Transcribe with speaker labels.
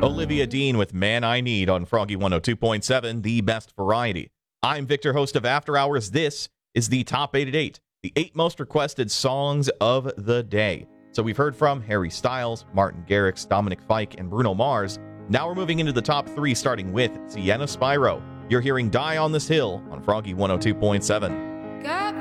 Speaker 1: Olivia Dean with Man I Need on Froggy 102.7, the best variety. I'm Victor, host of After Hours. This is the Top 8 at 8, the 8 most requested songs of the day. So we've heard from Harry Styles, Martin Garrix, Dominic Fike, and Bruno Mars. Now we're moving into the top 3, starting with Sienna Spyro. You're hearing Die on This Hill on Froggy 102.7.
Speaker 2: Got